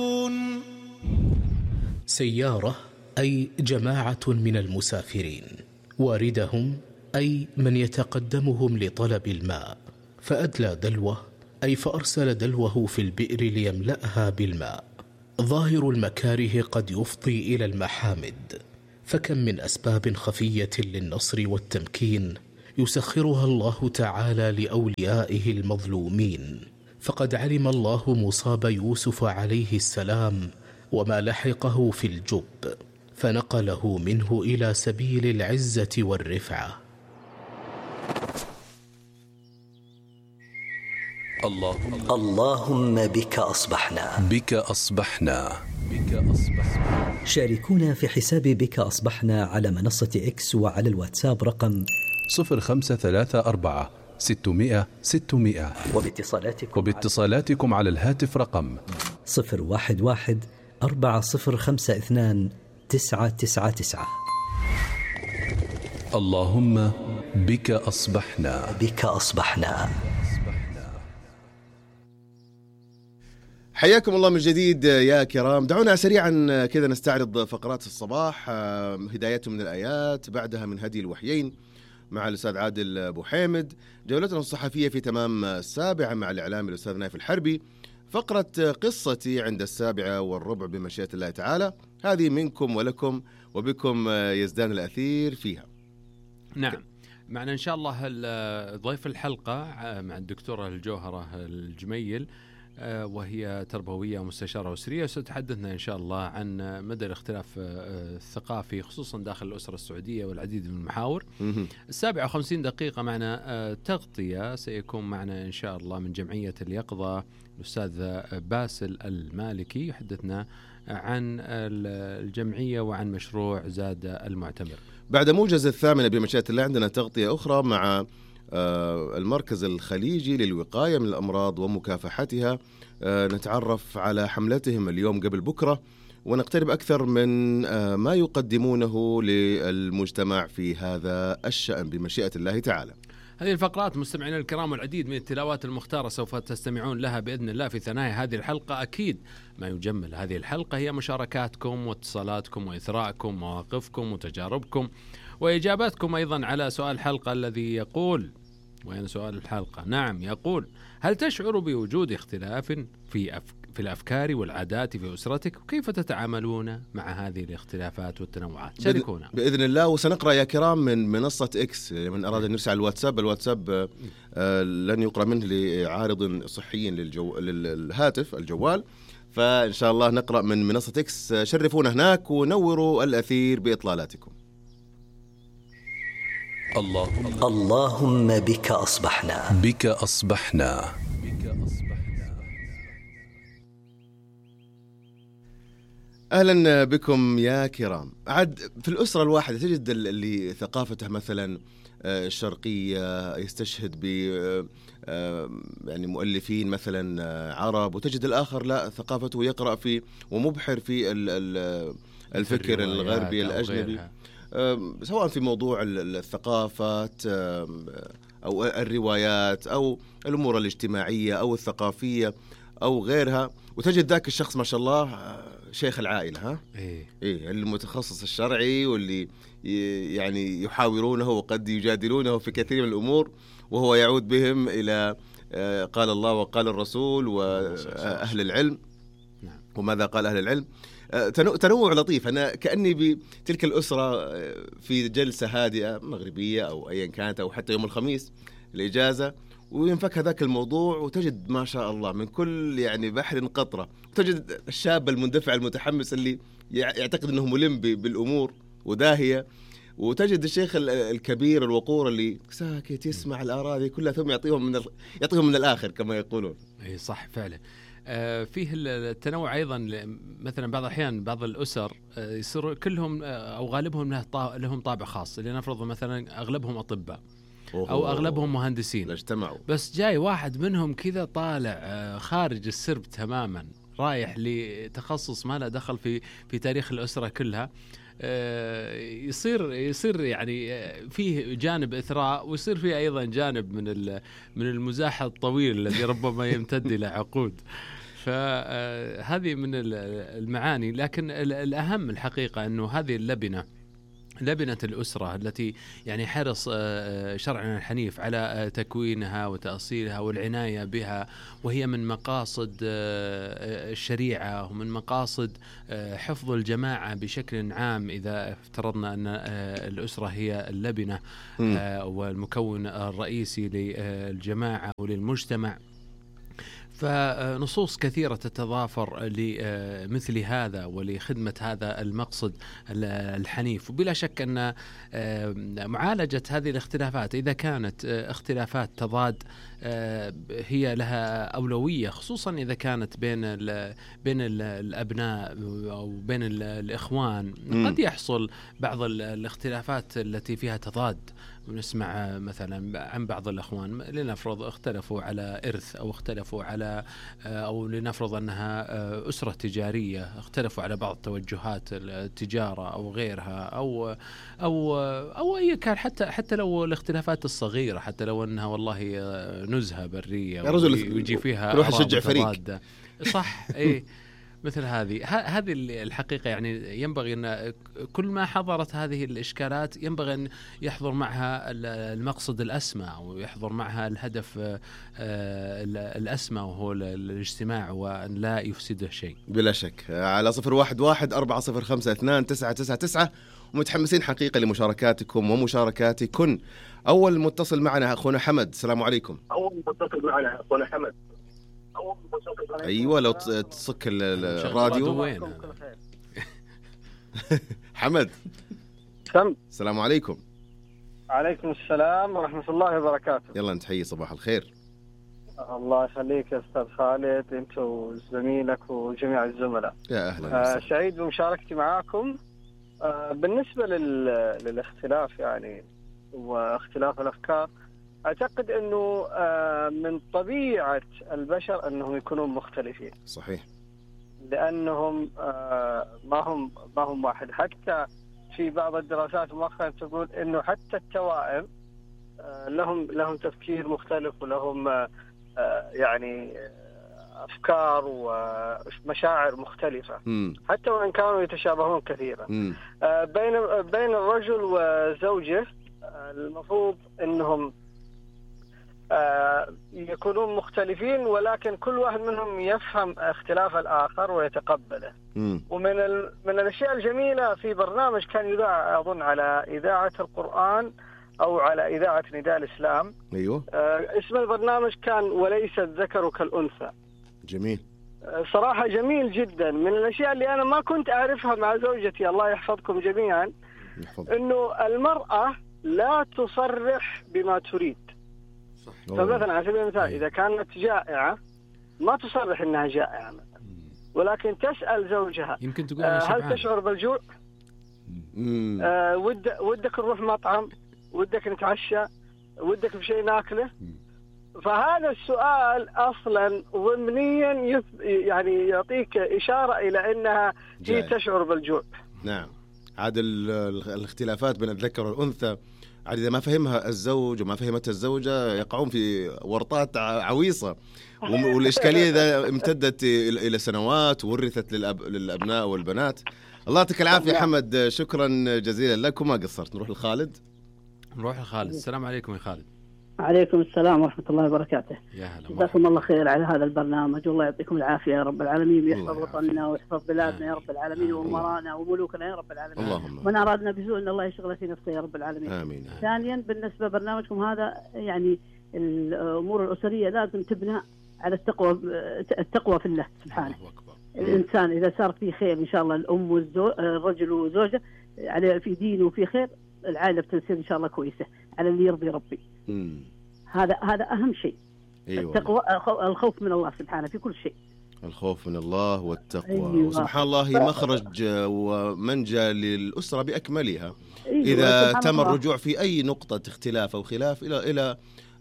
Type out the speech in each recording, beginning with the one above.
سيارة أي جماعة من المسافرين، واردهم أي من يتقدمهم لطلب الماء، فأدلى دلوه أي فأرسل دلوه في البئر ليملأها بالماء. ظاهر المكاره قد يفضي إلى المحامد، فكم من أسباب خفية للنصر والتمكين يسخرها الله تعالى لأوليائه المظلومين. فقد علم الله مصاب يوسف عليه السلام وما لحقه في الجب، فنقله منه إلى سبيل العزة والرفعة. اللهم بك أصبحنا. بك أصبحنا. شاركونا في حساب بك أصبحنا على منصة إكس وعلى الواتساب رقم 0534 600 600، وباتصالاتكم على الهاتف رقم 011 4052 999. اللهم بك أصبحنا. بك أصبحنا. حياكم الله من جديد يا كرام. دعونا سريعا كذا نستعرض فقرات الصباح. هداية من الآيات، بعدها من هدي الوحيين مع الأستاذ عادل أبو حامد، جولتنا الصحفية في تمام 7 مع الإعلامي الأستاذ نايف الحربي، فقرة قصتي عند 7:15 بمشيئة الله تعالى. هذه منكم ولكم وبكم يزدان الأثير فيها. نعم، معنا إن شاء الله ضيف الحلقة مع الدكتورة الجوهرة الجميل، وهي تربوية ومستشارة أسرية، ستتحدثنا إن شاء الله عن مدى الاختلاف الثقافي خصوصا داخل الأسرة السعودية والعديد من المحاور. 57 دقيقة معنا تغطية، سيكون معنا إن شاء الله من جمعية اليقظة الأستاذ باسل المالكي، يحدثنا عن الجمعية وعن مشروع زاد المعتمر. بعد موجز 8 بمشيئة الله عندنا تغطية أخرى مع المركز الخليجي للوقاية من الأمراض ومكافحتها. نتعرف على حملتهم اليوم قبل بكرة، ونقترب أكثر من ما يقدمونه للمجتمع في هذا الشأن بمشيئة الله تعالى. هذه الفقرات مستمعينا الكرام والعديد من التلاوات المختارة سوف تستمعون لها بإذن الله في ثنايا هذه الحلقة. أكيد ما يجمل هذه الحلقة هي مشاركاتكم واتصالاتكم وإثراءكم، مواقفكم وتجاربكم وإجاباتكم أيضا على سؤال الحلقة الذي يقول، وين سؤال الحلقة؟ نعم، يقول: هل تشعر بوجود اختلاف في الأفكار والعادات في أسرتك؟ وكيف تتعاملون مع هذه الاختلافات والتنوعات؟ شاركونا بإذن الله. وسنقرأ يا كرام من منصة إكس، من أراد أن يرسل الواتساب لن يقرأ منه لعارض صحي للهاتف الجوال، فإن شاء الله نقرأ من منصة إكس. شرفونا هناك ونوروا الأثير بإطلالاتكم. اللهم بك أصبحنا. بك أصبحنا. أهلا بكم يا كرام. عاد في الأسرة الواحدة تجد اللي ثقافته مثلا الشرقية يستشهد ب يعني مؤلفين مثلا عرب، وتجد الآخر لا، ثقافته يقرأ في ومبحر في الفكر الغربي الأجنبي، سواء في موضوع الثقافات أو الروايات أو الأمور الاجتماعية أو الثقافية أو غيرها. وتجد ذاك الشخص ما شاء الله شيخ العائلة، المتخصص الشرعي، واللي يعني يحاورونه وقد يجادلونه في كثير من الأمور، وهو يعود بهم إلى قال الله وقال الرسول وأهل العلم وماذا قال أهل العلم. تنوع لطيف. أنا كأني بتلك الأسرة في جلسة هادئة مغربية أو أيا كانت، أو حتى يوم الخميس الإجازة، وينفك هذاك الموضوع، وتجد ما شاء الله من كل يعني بحر قطرة. تجد الشاب المندفع المتحمس اللي يعتقد أنه ملم بالأمور وداهية، وتجد الشيخ الكبير الوقور اللي ساكت يسمع الآراء دي كلها، ثم يعطيهم من الآخر كما يقولون. أي صح فعلا. فيه التنوع أيضا. مثلا بعض الأحيان بعض الأسر يصير كلهم أو غالبهم لهم طابع خاص. لنفرض مثلا أغلبهم أطباء أو أغلبهم مهندسين، بس جاي واحد منهم كذا طالع خارج السرب تماما، رايح لتخصص ما له دخل في تاريخ الأسرة كلها. يصير يعني فيه جانب إثراء، ويصير فيه أيضا جانب من المزاح الطويل الذي ربما يمتد إلى عقود. فهذه من المعاني. لكن الأهم الحقيقة أنه هذه لبنة الأسرة التي يعني حرص شرعنا الحنيف على تكوينها وتأصيلها والعناية بها، وهي من مقاصد الشريعة ومن مقاصد حفظ الجماعة بشكل عام. إذا افترضنا أن الأسرة هي اللبنة والمكون الرئيسي للجماعة وللمجتمع، فنصوص كثيرة تتضافر لمثل هذا ولخدمة هذا المقصد الحنيف. وبلا شك أن معالجة هذه الاختلافات إذا كانت اختلافات تضاد هي لها أولوية، خصوصا إذا كانت بين الأبناء أو بين الإخوان. قد يحصل بعض الاختلافات التي فيها تضاد، ونسمع مثلا عن بعض الأخوان لنفرض اختلفوا على إرث، أو اختلفوا على أو لنفرض أنها أسرة تجارية اختلفوا على بعض توجهات التجارة أو غيرها، أو أي كان، حتى لو الاختلافات الصغيرة، حتى لو أنها والله نزهة برية ويجي فيها روح يشجع فريق، صح إيه مثل هذه الحقيقة. يعني ينبغي أن كل ما حضرت هذه الإشكالات ينبغي أن يحضر معها المقصد الأسمى، ويحضر معها الهدف الأسمى، وهو الاجتماع، وأن لا يفسده شيء. بلا شك. على 0114052999 ومتحمسين حقيقة لمشاركاتكم ومشاركاتكن. أول متصل معنا أخونا حمد، السلام عليكم. أيوة، لو تصك الراديو. حمد، السلام عليكم. عليكم السلام ورحمة الله وبركاته. يلا نتحيي، صباح الخير. الله يخليك يا أستاذ خالد، أنت وزميلك وجميع الزملاء. يا أهلا. سعيد بمشاركتي معاكم. بالنسبة للاختلاف يعني واختلاف الأفكار، أعتقد أنه من طبيعة البشر أنهم يكونون مختلفين. صحيح. لأنهم ما هم واحد. حتى في بعض الدراسات مؤخرا تقول أنه حتى التوائم لهم تفكير مختلف، ولهم يعني أفكار ومشاعر مختلفة، حتى وإن كانوا يتشابهون كثيرا. بين الرجل وزوجه المفروض أنهم يكونون مختلفين، ولكن كل واحد منهم يفهم اختلاف الآخر ويتقبله. ومن الأشياء الجميلة في برنامج كان يذاع أظن على إذاعة القرآن أو على إذاعة نداء الإسلام. أيوه. اسم البرنامج كان وليس الذكر كالأنثى. جميل. صراحة جميل جدا. من الأشياء اللي أنا ما كنت أعرفها مع زوجتي، الله يحفظكم جميعا، إنه المرأة لا تصرح بما تريد. فمثلا على سبيل المثال إذا كانت جائعة ما تصرح إنها جائعة مثلا، ولكن تسأل زوجها يمكن تقول هل تشعر بالجوع؟ ودك نروح مطعم؟ ودك نتعشى؟ ودك بشيء ناكله؟ فهذا السؤال أصلا ضمنيا يعني يعطيك إشارة إلى أنها هي تشعر بالجوع. نعم. عاد الاختلافات بين الذكر والأنثى، عاد إذا ما فهمها الزوج وما فهمت الزوجة يقعون في ورطات عويصة، والإشكالية إذا امتدت إلى سنوات وورثت للأبناء والبنات. الله يعطيك العافية حمد، شكرا جزيلا لك وما قصرت. نروح لخالد. السلام عليكم يا خالد. عليكم السلام ورحمة الله وبركاته. يا هلا. جزاكم الله خير على هذا البرنامج، والله يعطيكم العافية يا رب العالمين، ويحفظ وطننا ويحفظ بلادنا يا رب العالمين، وأمرانا وملوكنا يا رب العالمين. اللهم. من أرادنا بسوء إن الله يشغل في نفسه يا رب العالمين. آمين. ثانيا، بالنسبة لبرنامجكم هذا، يعني الأمور الأسرية لازم تبنى على التقوى في الله سبحانه. الإنسان إذا صار فيه خير إن شاء الله، الأم والرجل وزوجه على في دين وفي خير، العائلة بتصير إن شاء الله كويسة على اللي يرضي ربي. هذا أهم شيء. أيوة. التقوى، الخوف من الله سبحانه في كل شيء. الخوف من الله والتقوى. أيوة. سبحان الله، هي مخرج ومنجى للأسرة بأكملها. أيوة. إذا تم الرجوع في أي نقطة اختلاف أو خلاف إلى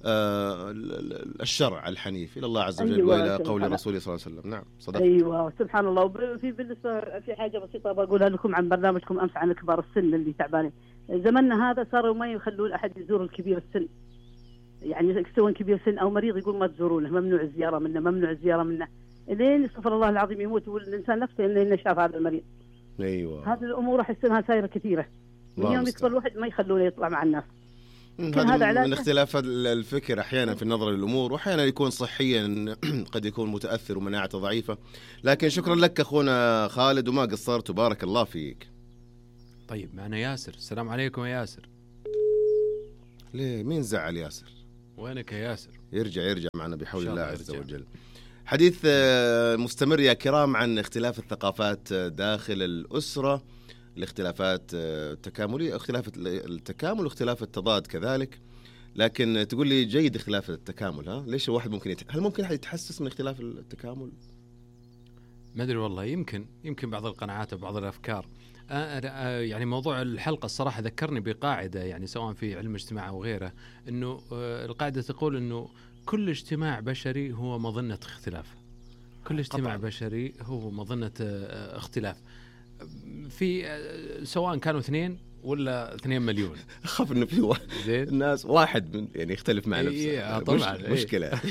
الشرع الحنيف، إلى الله عز وجل. أيوة. وإلى قول رسوله صلى الله عليه وسلم. نعم صدق. أيوة سبحان الله. بالنسبة في حاجة بسيطة بقولها لكم عن برنامجكم أمس عن كبار السن اللي تعبانين. زمننا هذا صاروا ما يخلون أحد يزور الكبير السن، يعني سواء كبير سن أو مريض يقول ما تزورونه، ممنوع الزيارة منه. لين استغفر الله العظيم يموت والإنسان نفسه إنه شاف هذا المريض. أيوة. هذه الأمور أحس إنها سايرة كثيرة. من يوم يكبر الواحد ما يخلونه يطلع مع الناس. هذا من اختلاف الفكر أحيانا في النظر للأمور، وأحيانا يكون صحيا قد يكون متأثر ومناعته ضعيفة. لكن شكرا لك أخونا خالد وما قصرت وبارك الله فيك. طيب معنا ياسر. السلام عليكم يا ياسر. ليه مين زعل ياسر؟ وينك يا ياسر؟ يرجع معنا بحول الله عز وجل. حديث مستمر يا كرام عن اختلاف الثقافات داخل الأسرة، الاختلافات التكاملية، اختلاف التكامل واختلاف التضاد كذلك. لكن تقول لي جيد اختلاف التكامل، ها ليش الواحد ممكن هل ممكن أحد يتحسس من اختلاف التكامل؟ ما أدري والله، يمكن بعض القناعات وبعض الأفكار. يعني موضوع الحلقة الصراحة ذكرني بقاعدة، يعني سواء في علم الاجتماع أو غيره، إنه القاعدة تقول إنه كل اجتماع بشري هو مظنة اختلاف. كل اجتماع بشري هو مظنة اختلاف، في سواء كانوا 2 ولا 2 مليون. أخاف إنه في الناس واحد من يعني يختلف مع نفسه. طبعا مشكلة.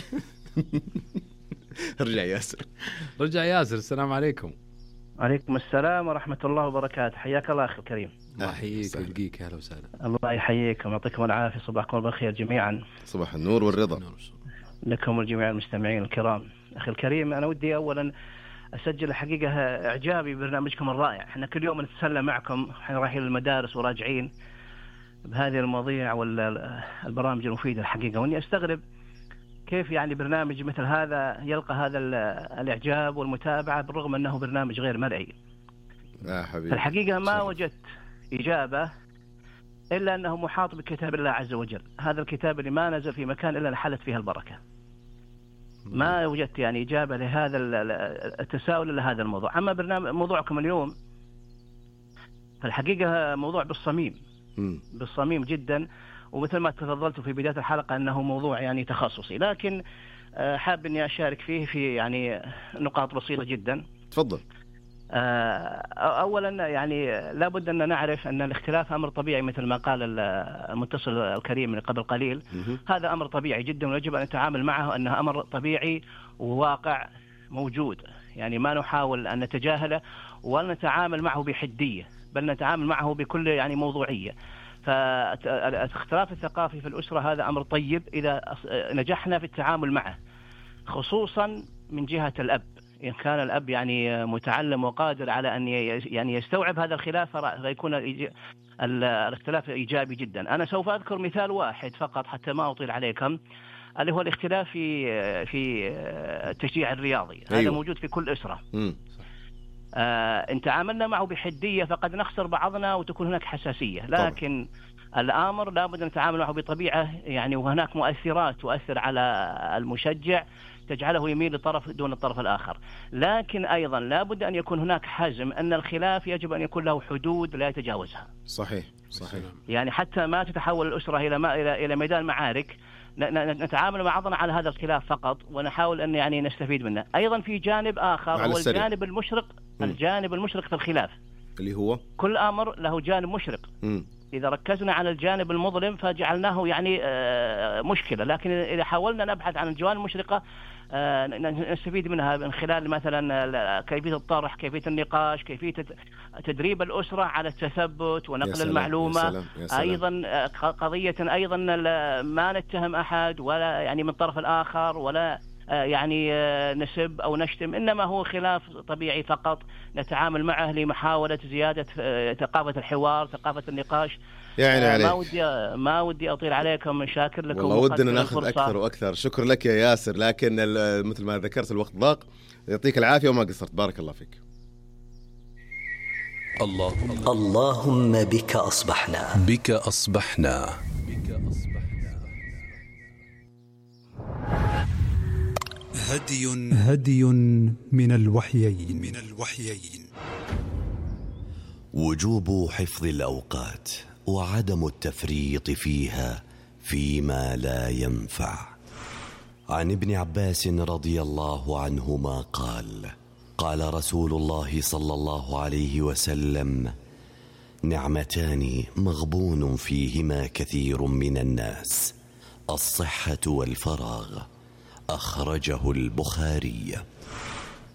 رجع ياسر. السلام عليكم. عليكم السلام ورحمة الله وبركاته. حياك الله أخي الكريم. الله يحييك ويبقيك. أهلا وسهلا. الله يحييكم ويعطيكم العافية. صباحكم بالخير جميعا. صباح النور والرضا لكم والجميع المستمعين الكرام. أخي الكريم، أنا ودي أولا أسجل حقيقة إعجابي ببرنامجكم الرائع. إحنا كل يوم نتسلى معكم، إحنا رايحين للمدارس وراجعين بهذه المواضيع والبرامج المفيدة الحقيقة. وإني أستغرب كيف يعني برنامج مثل هذا يلقى هذا الإعجاب والمتابعة بالرغم أنه برنامج غير مرئي. حبيبي الحقيقة ما وجدت إجابة إلا أنه محاط بكتاب الله عز وجل، هذا الكتاب اللي ما نزل في مكان إلا نحلت فيها البركة. ما وجدت يعني إجابة لهذا التساؤل لهذا الموضوع. أما موضوعكم اليوم فالحقيقة موضوع بالصميم جدا، ومثل ما تفضلت في بداية الحلقة أنه موضوع يعني تخصصي، لكن حاب أني أشارك فيه في يعني نقاط بسيطة جدا. تفضل. أولا يعني لابد أن نعرف أن الاختلاف أمر طبيعي مثل ما قال المتصل الكريم من قبل قليل. هذا أمر طبيعي جدا ويجب أن نتعامل معه أنه أمر طبيعي وواقع موجود، يعني ما نحاول أن نتجاهله ولا نتعامل معه بحدية، بل نتعامل معه بكل يعني موضوعية. فالاختلاف الثقافي في الأسرة هذا أمر طيب إذا نجحنا في التعامل معه، خصوصا من جهة الأب. إن كان الأب يعني متعلم وقادر على أن يعني يستوعب هذا الخلاف فيكون الاختلاف إيجابي جدا. أنا سوف أذكر مثال واحد فقط حتى ما أطيل عليكم، اللي هو الاختلاف في التشجيع الرياضي. أيوه. هذا موجود في كل أسرة. إن تعاملنا معه بحدية فقد نخسر بعضنا وتكون هناك حساسية، لكن الأمر لابد أن نتعامل معه بطبيعة يعني، وهناك مؤثرات تؤثر على المشجع تجعله يميل لطرف دون الطرف الآخر. لكن أيضا لابد أن يكون هناك حزم أن الخلاف يجب أن يكون له حدود لا يتجاوزها. صحيح. يعني حتى ما تتحول الأسرة إلى ميدان معارك، نتعامل مع بعضنا على هذا الخلاف فقط ونحاول أن يعني نستفيد منه. أيضا في جانب آخر هو الجانب المشرق. الجانب المشرق في الخلاف اللي هو كل أمر له جانب مشرق. إذا ركزنا على الجانب المظلم فجعلناه يعني مشكلة، لكن إذا حاولنا نبحث عن الجوانب المشرقة نستفيد منها من خلال مثلا كيفية الطرح، كيفية النقاش، كيفية تدريب الأسرة على التثبت ونقل المعلومة. أيضا قضية أيضا ما نتهم أحد ولا يعني من الطرف الآخر ولا يعني نسب أو نشتم، إنما هو خلاف طبيعي فقط نتعامل معه لمحاولة زيادة ثقافة الحوار، ثقافة النقاش. يعني ما ودي أطيل عليكم، شاكر لكم. والله ودنا ناخذ أكثر وأكثر. شكر لك يا ياسر، لكن مثل ما ذكرت الوقت ضاق. يعطيك العافية وما قصرت. بارك الله فيك. اللهم بك أصبحنا. هدي من الوحيين. وجوب حفظ الأوقات وعدم التفريط فيها فيما لا ينفع. عن ابن عباس رضي الله عنهما قال رسول الله صلى الله عليه وسلم: نعمتان مغبون فيهما كثير من الناس، الصحة والفراغ. أخرجه البخاري.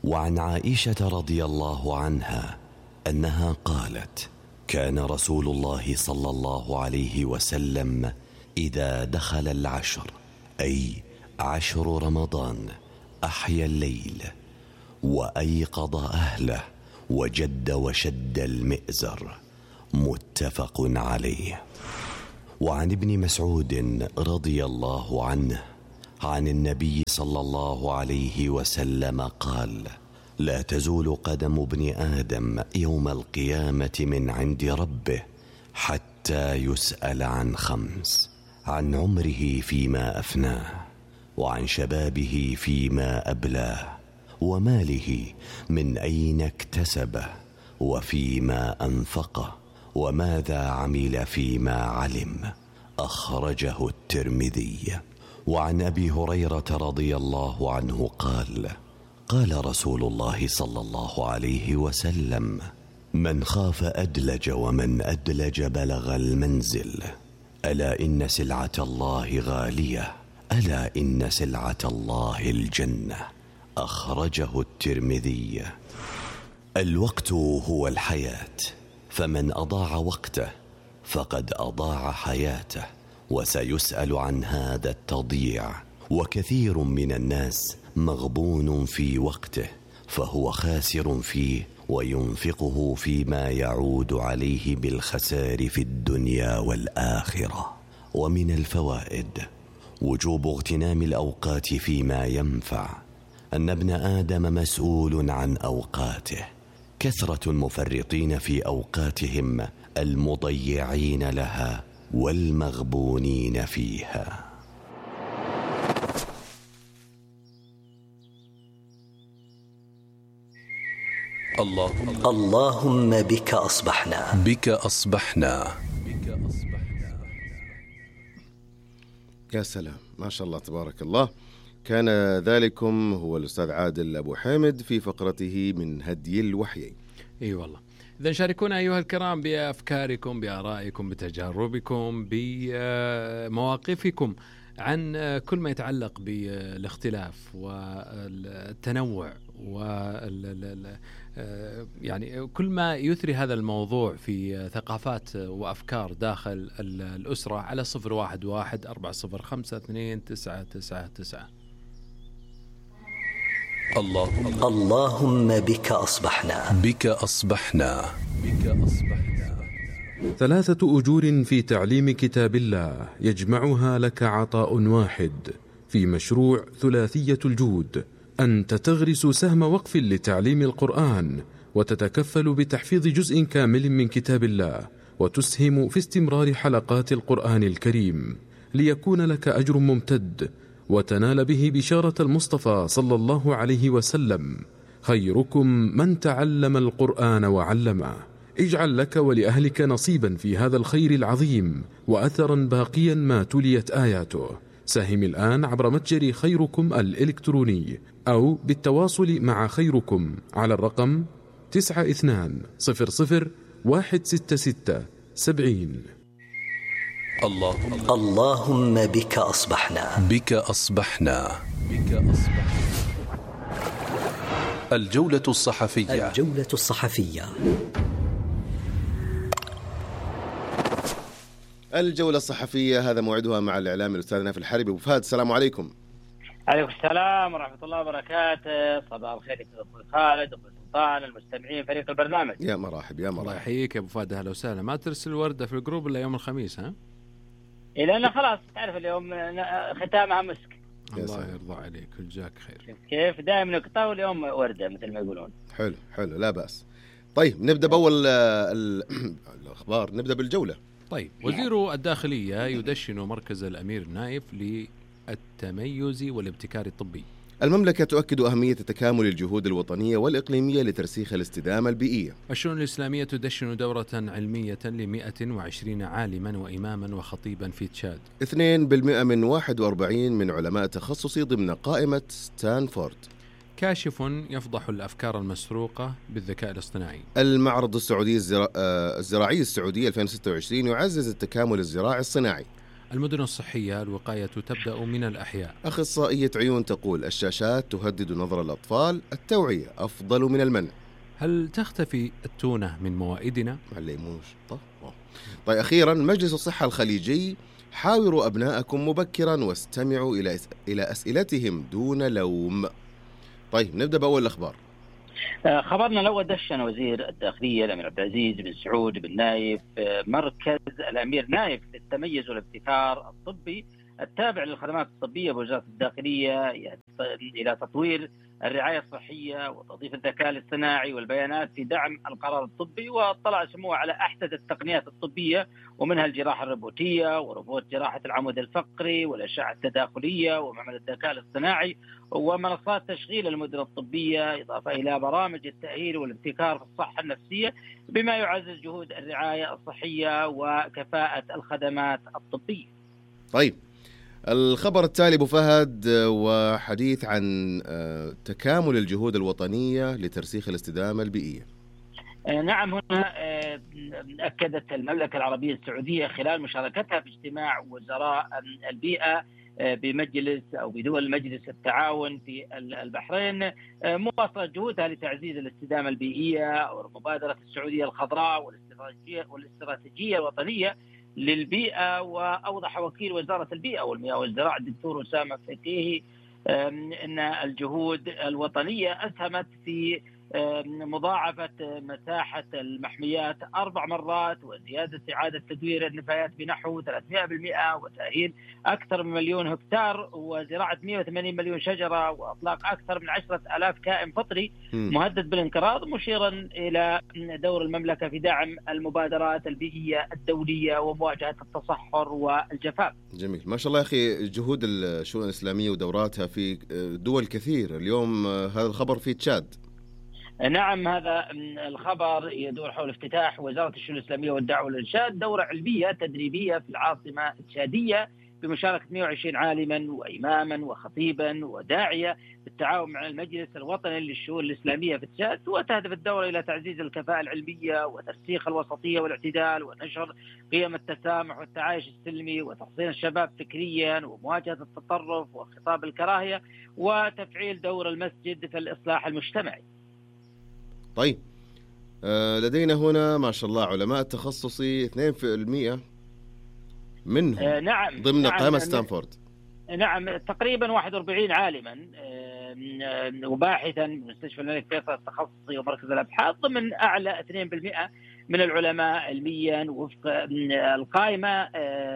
وعن عائشة رضي الله عنها أنها قالت: كان رسول الله صلى الله عليه وسلم إذا دخل العشر، أي 10 رمضان، أحيا الليل وأيقظ أهله وجد وشد المئزر. متفق عليه. وعن ابن مسعود رضي الله عنه عن النبي صلى الله عليه وسلم قال: لا تزول قدم ابن آدم يوم القيامة من عند ربه حتى يسأل عن 5: عن عمره فيما أفناه، وعن شبابه فيما أبلاه، وماله من أين اكتسبه، وفيما أنفقه، وماذا عمل فيما علم. أخرجه الترمذي. وعن أبي هريرة رضي الله عنه قال: قال رسول الله صلى الله عليه وسلم: من خاف أدلج، ومن أدلج بلغ المنزل. ألا إن سلعة الله غالية، ألا إن سلعة الله الجنة. أخرجه الترمذي. الوقت هو الحياة، فمن أضاع وقته فقد أضاع حياته، وسيسأل عن هذا التضييع. وكثير من الناس مغبون في وقته، فهو خاسر فيه وينفقه فيما يعود عليه بالخسار في الدنيا والآخرة. ومن الفوائد وجوب اغتنام الأوقات فيما ينفع، أن ابن آدم مسؤول عن أوقاته. كثرة المفرطين في أوقاتهم المضيعين لها والمغبونين فيها. اللهم بك أصبحنا. بك أصبحنا. يا سلام، ما شاء الله تبارك الله. كان ذلكم هو الأستاذ عادل أبو حامد في فقرته من هدي الوحيين. اي والله. إذا شاركونا أيها الكرام بأفكاركم، بآرائكم، بتجاربكم، بمواقفكم عن كل ما يتعلق بالاختلاف والتنوع يعني كل ما يثري هذا الموضوع في ثقافات وأفكار داخل الأسرة على 011-405-29999. اللهم بك أصبحنا. بك أصبحنا. بك أصبحنا. 3 أجور في تعليم كتاب الله يجمعها لك عطاء واحد في مشروع ثلاثية الجود. أنت تغرس سهم وقف لتعليم القرآن، وتتكفل بتحفيظ جزء كامل من كتاب الله، وتسهم في استمرار حلقات القرآن الكريم، ليكون لك أجر ممتد وتنال به بشارة المصطفى صلى الله عليه وسلم: خيركم من تعلم القرآن وعلمه. اجعل لك ولأهلك نصيبا في هذا الخير العظيم، وأثرا باقيا ما تليت آياته. ساهم الآن عبر متجر خيركم الإلكتروني، أو بالتواصل مع خيركم على الرقم 9200-166-70. اللهم بك أصبحنا. بك أصبحنا. بك أصبحنا. الجولة الصحفية. الجولة الصحفية. الجولة الصحفية هذا موعدها مع الإعلام الأستاذ نايف الحربي. أبو فهد، السلام عليكم. عليكم السلام ورحمة الله وبركاته. صباح الخير يا أخوي خالد، أخوي سلطان، المستمعين، فريق البرنامج. يا مرحب يا مرحب. الله يحييك يا أبو فهد، أهلا وسهلا. ما ترسل وردة في الجروب إلا يوم الخميس، ها؟ لأن خلاص تعرف اليوم ختامها مسك. الله يرضى عليك ويجزاك خير. كيف دائما نقطة واليوم وردة مثل ما يقولون. حلو حلو، لا بأس. طيب نبدأ بأول الأخبار، نبدأ بالجولة. طيب، وزير الداخلية يدشن مركز الأمير نايف للتميز والابتكار الطبي. المملكة تؤكد أهمية تكامل الجهود الوطنية والإقليمية لترسيخ الاستدامة البيئية. الشؤون الإسلامية تدشن دورة علمية ل120 عالما وإماما وخطيبا في تشاد. 2% من 41 من علماء تخصصي ضمن قائمة ستانفورد. كاشف يفضح الأفكار المسروقة بالذكاء الاصطناعي. المعرض السعودي الزراعي السعودي 2026 يعزز التكامل الزراعي الصناعي. المدن الصحية الوقاية تبدأ من الأحياء. أخصائية عيون تقول الشاشات تهدد نظر الأطفال، التوعية أفضل من المنع. هل تختفي التونة من موائدنا؟ طيب أخيرا مجلس الصحة الخليجي حاوروا أبناءكم مبكرا واستمعوا إلى أسئلتهم دون لوم. طيب نبدأ بأول الأخبار. خبرنا الأول دشن وزير الداخلية الأمير عبد العزيز بن سعود بن نايف مركز الأمير نايف للتميز والابتكار الطبي التابع للخدمات الطبية بوزارة الداخلية إلى تطوير الرعاية الصحية وتضيف الذكاء الاصطناعي والبيانات في دعم القرار الطبي. واطلع سموه على أحدث التقنيات الطبية ومنها الجراحة الروبوتية وروبوت جراحة العمود الفقري والأشعة التداخلية ومعمل الذكاء الاصطناعي ومنصات تشغيل المدن الطبية، إضافة إلى برامج التأهيل والابتكار في الصحة النفسية بما يعزز جهود الرعاية الصحية وكفاءة الخدمات الطبية. طيب الخبر التالي أبو فهد وحديث عن تكامل الجهود الوطنية لترسيخ الاستدامة البيئية. نعم، هنا أكدت المملكة العربية السعودية خلال مشاركتها في اجتماع وزراء البيئة بمجلس أو بدول مجلس التعاون في البحرين مواصلة جهودها لتعزيز الاستدامة البيئية والمبادرة السعودية الخضراء والاستراتيجية الوطنية للبيئة. وأوضح وكيل وزارة البيئة والمياه والزراعة الدكتور أسامة فقيهي أن الجهود الوطنية أسهمت في مضاعفة مساحة المحميات 4 مرات وزيادة إعادة تدوير النفايات بنحو 300% وتأهيل أكثر من 1,000,000 هكتار وزراعة 180 مليون شجرة وإطلاق أكثر من 10,000 كائن فطري مهدد بالانقراض، مشيرا إلى دور المملكة في دعم المبادرات البيئية الدولية ومواجهة التصحر والجفاف. جميل، ما شاء الله يا أخي جهود الشؤون الإسلامية ودوراتها في دول كثير. اليوم هذا الخبر في تشاد. نعم، هذا الخبر يدور حول افتتاح وزارة الشؤون الإسلامية والدعوة والإرشاد دورة علمية تدريبية في العاصمة التشادية بمشاركة 120 عالما وإماما وخطيبا وداعية بالتعاون مع المجلس الوطني للشؤون الإسلامية في تشاد. وتهدف الدورة إلى تعزيز الكفاءة العلمية وترسيخ الوسطية والاعتدال ونشر قيم التسامح والتعايش السلمي وتحصين الشباب فكريا ومواجهة التطرف وخطاب الكراهية وتفعيل دور المسجد في الإصلاح المجتمعي. طيب لدينا هنا ما شاء الله علماء تخصصي 2% منهم نعم ضمن قائمة ستانفورد. نعم، تقريبا 41 عالما وباحثا من مستشفى الملك فيصل التخصصي ومركز الأبحاث ضمن أعلى 2% من العلماء علميا وفق القائمة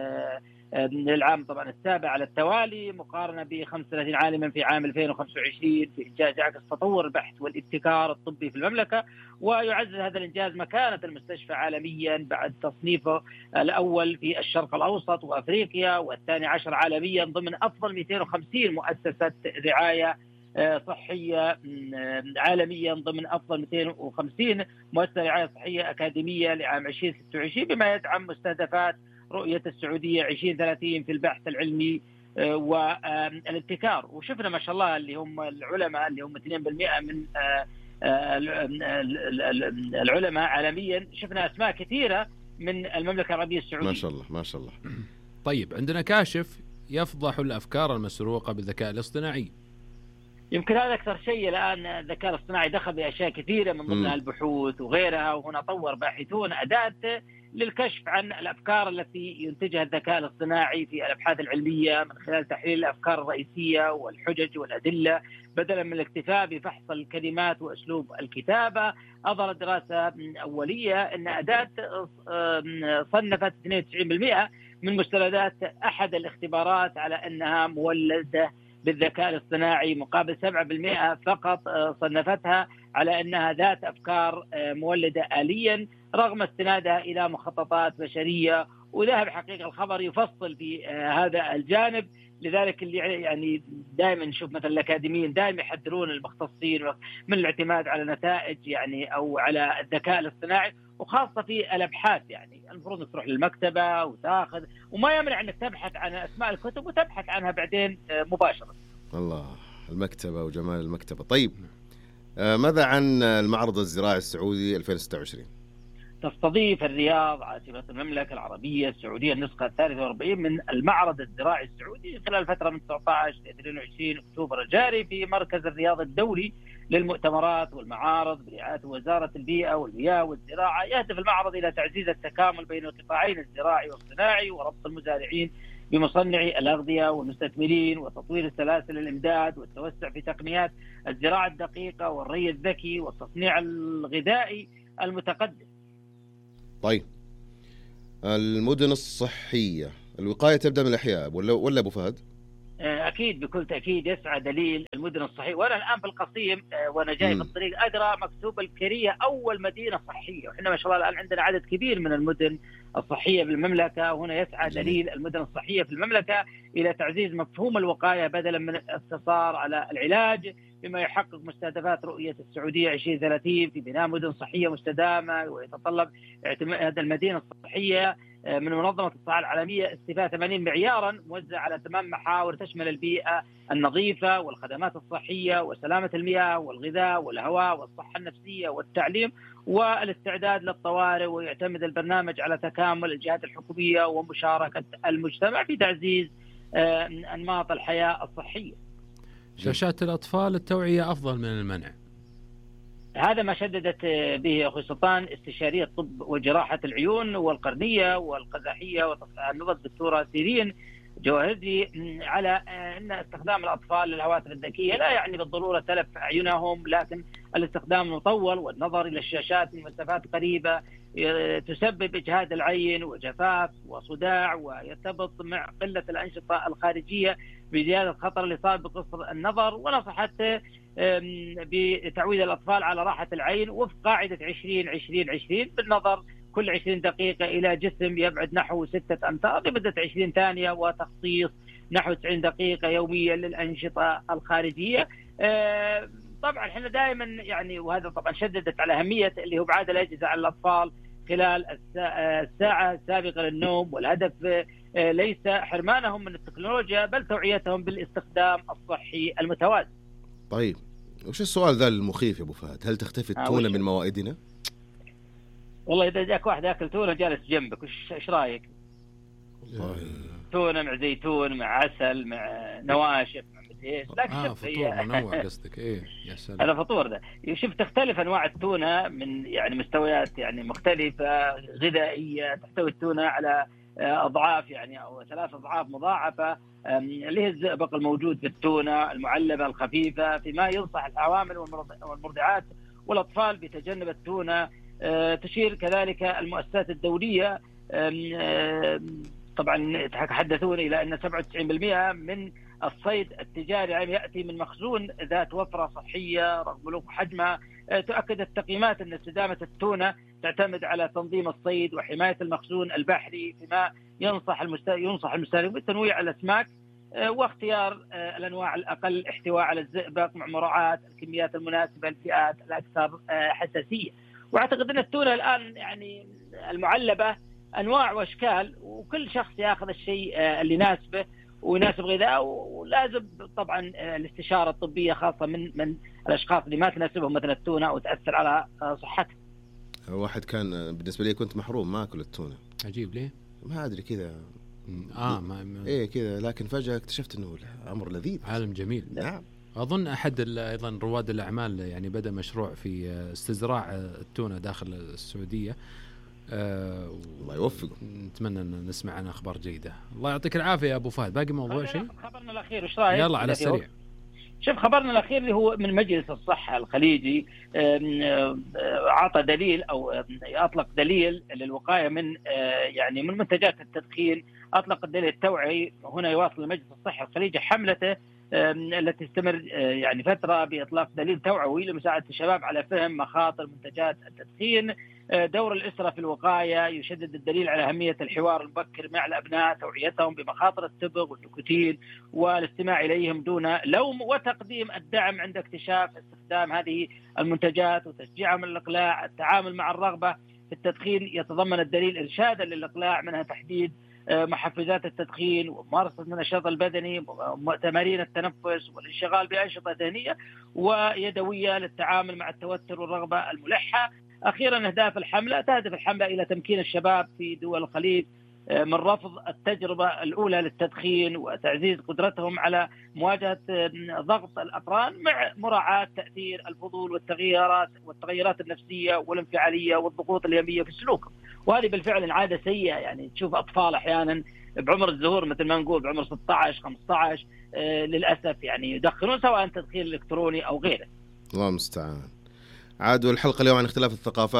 للعام طبعا السابع على التوالي، مقارنة ب 35 عالما في عام 2025 في إنجاز يعكس تطور البحث والابتكار الطبي في المملكة. ويعزز هذا الإنجاز مكانة المستشفى عالميا بعد تصنيفه الأول في الشرق الأوسط وأفريقيا والثاني عشر عالميا ضمن أفضل 250 مؤسسة رعاية صحية عالميا ضمن أفضل 250 مؤسسة رعاية صحية أكاديمية لعام 2026 بما يدعم مستهدفات رؤية السعودية 2030 في البحث العلمي والابتكار. وشفنا ما شاء الله اللي هم العلماء اللي هم 2% من العلماء عالميا، شفنا أسماء كثيرة من المملكة العربية السعودية. ما شاء الله ما شاء الله. طيب عندنا كاشف يفضح الأفكار المسروقة بالذكاء الاصطناعي. يمكن هذا أكثر شيء الآن الذكاء الاصطناعي دخل بأشياء كثيرة من ضمنها البحوث وغيرها، وهنا طور باحثون أداة للكشف عن الأفكار التي ينتجها الذكاء الاصطناعي في الأبحاث العلمية من خلال تحليل الأفكار الرئيسية والحجج والأدلة بدلا من الاكتفاء بفحص الكلمات وأسلوب الكتابة. أظهرت دراسة أولية أن أداة صنفت 92% من مستندات أحد الاختبارات على أنها مولدة بالذكاء الاصطناعي، مقابل 7% فقط صنفتها على أنها ذات أفكار مولدة آليا رغم استنادها إلى مخططات بشرية. وذهب حقيقة الخبر يفصل في هذا الجانب، لذلك اللي يعني دائما نشوف مثلا الأكاديميين دائما يحذرون المختصين من الاعتماد على نتائج يعني أو على الذكاء الاصطناعي، وخاصة في الأبحاث. يعني المفروض انك تروح للمكتبة وتاخذ، وما يمنع انك تبحث عن أسماء الكتب وتبحث عنها بعدين مباشرة. الله، المكتبة وجمال المكتبة. طيب ماذا عن المعرض الزراعي السعودي 2026؟ تستضيف الرياض عاصمة المملكة العربية السعودية النسخة 43 من المعرض الزراعي السعودي خلال فترة من 19 ل 22 أكتوبر الجاري في مركز الرياض الدولي للمؤتمرات والمعارض برعاية وزارة البيئة والمياه والزراعة. يهدف المعرض إلى تعزيز التكامل بين القطاعين الزراعي والصناعي وربط المزارعين بمصنعي الأغذية والمستثمرين وتطوير سلاسل الإمداد والتوسع في تقنيات الزراعة الدقيقة والري الذكي والتصنيع الغذائي المتقدم. طيب المدن الصحية، الوقاية تبدأ من الأحياء ولا أبو فهد؟ أكيد بكل تأكيد يسعى دليل المدن الصحية. وأنا الآن في القصيم وأنا جاي في الطريق أقرأ مكتوب الكرية أول مدينة صحية، وإحنا ما شاء الله الآن عندنا عدد كبير من المدن الصحية في المملكة. وهنا يسعى دليل المدن الصحية في المملكة إلى تعزيز مفهوم الوقاية بدلا من الاقتصار على العلاج، بما يحقق مستهدفات رؤية السعودية 2030 في بناء مدن صحية مستدامة. ويتطلب اعتماد المدينة الصحية من منظمة الصحة العالمية استيفاء 80 معيارا موزع على 8 محاور تشمل البيئة النظيفة والخدمات الصحية وسلامة المياه والغذاء والهواء والصحة النفسية والتعليم والاستعداد للطوارئ. ويعتمد البرنامج على تكامل الجهات الحكومية ومشاركة المجتمع في تعزيز أنماط الحياة الصحية. شاشات الأطفال التوعية أفضل من المنع، هذا ما شددت به أخوي سلطان استشارية طب وجراحة العيون والقرنية والقزحية والنظر الدكتورة سيرين جوهري على أن استخدام الأطفال للهواتف الذكية لا يعني بالضرورة تلف أعينهم، لكن الاستخدام المطول والنظر إلى الشاشات من مسافات قريبة تسبب إجهاد العين وجفاف وصداع، ويرتبط مع قلة الأنشطة الخارجية بزيادة خطر الإصابة بقصر النظر. ونصحت بتعويد الأطفال على راحة العين وفق قاعدة 20-20-20 بالنظر كل 20 دقيقة إلى جسم يبعد نحو 6 أمتار لمدة 20 ثانية، وتخصيص نحو 90 دقيقة يوميا للأنشطة الخارجية. طبعا احنا دائما يعني، وهذا طبعا شددت على أهمية اللي هو ابعاد الأجهزة على الأطفال خلال الساعة السابقة للنوم، والهدف ليس حرمانهم من التكنولوجيا بل توعيتهم بالاستخدام الصحي المتوازن. طيب وش السؤال ذا المخيف يا أبو فهد؟ هل تختفي التونة من موائدنا؟ والله إذا جاك واحد يأكل تونة جالس جنبك إيش رأيك؟ تونة مع زيتون مع عسل مع نواشف مع مدهيش، لكن فطور منوع قصدك؟ إيه يا سلام، هذا فطور ده. شوف تختلف أنواع التونة من يعني مستويات يعني مختلفة غذائية، تحتوي التونة على أضعاف يعني أو 3 أضعاف مضاعفة اللي هي الزئبق الموجود في التونة المعلبة الخفيفة، فيما ينصح الحوامل والمرضعات والأطفال بتجنب التونة. تشير كذلك المؤسسات الدولية طبعا تحدثون إلى أن 97% من الصيد التجاري يأتي من مخزون ذات وفرة صحية رغم بلوغ حجمها. تؤكد التقييمات أن استدامة التونة تعتمد على تنظيم الصيد وحماية المخزون البحري، فيما ينصح المستهلك بتنويع الأسماك واختيار الأنواع الأقل احتواء على الزئبق مع مراعاة الكميات المناسبة للفئات الأكثر حساسية. واعتقد ان التونة الآن يعني المعلبة أنواع وأشكال، وكل شخص يأخذ الشيء اللي يناسبه ويناسب غذائه، ولازم طبعا الاستشارة الطبية خاصة من الأشخاص اللي ما تناسبهم مثل التونة وتأثر على صحتهم. واحد كان بالنسبة لي كنت محروم ما أكل التونة. عجيب ليه؟ ما أدري كذا. إيه كذا، لكن فجأة اكتشفت إنه أمر لذيذ، عالم جميل. نعم. أظن أحد أيضا رواد الأعمال يعني بدأ مشروع في استزراع التونة داخل السعودية. الله يوفقه. نتمنى أن نسمع عن أخبار جيدة. الله يعطيك العافية يا أبو فهد. باقي موضوع شيء؟ خبرنا الأخير إيش رأيك؟ يلا على السريع. شوف خبرنا الأخير اللي هو من مجلس الصحة الخليجي، عطى دليل أو أطلق دليل للوقاية من يعني من منتجات التدخين. أطلق الدليل التوعي. هنا يواصل مجلس الصحة الخليجي حملته التي تستمر يعني فترة بإطلاق دليل توعوي لمساعدة الشباب على فهم مخاطر منتجات التدخين. دور الأسرة في الوقاية. يشدد الدليل على أهمية الحوار المبكر مع الأبناء، توعيتهم بمخاطر التبغ والنيكوتين والاستماع إليهم دون لوم، وتقديم الدعم عند اكتشاف استخدام هذه المنتجات وتشجيعهم للإقلاع. التعامل مع الرغبة في التدخين. يتضمن الدليل إرشادا للإقلاع، منها تحديد محفزات التدخين وممارسة النشاط البدني وتمارين التنفس والانشغال بأنشطة ذهنية ويدوية للتعامل مع التوتر والرغبة الملحة. أخيرا أهداف الحملة، تهدف الحملة إلى تمكين الشباب في دول الخليج من رفض التجربة الأولى للتدخين وتعزيز قدرتهم على مواجهة ضغط الأقران مع مراعاة تأثير الفضول والتغيرات النفسية والانفعالية والضغوط اليومية في سلوكهم. وهذه بالفعل عادة سيئة، يعني تشوف أطفال أحيانا بعمر الزهور مثل ما نقول بعمر 16 15 للأسف يعني يدخنون، سواء تدخين إلكتروني أو غيره. الله المستعان. عاد والحلقة اليوم عن اختلاف الثقافات.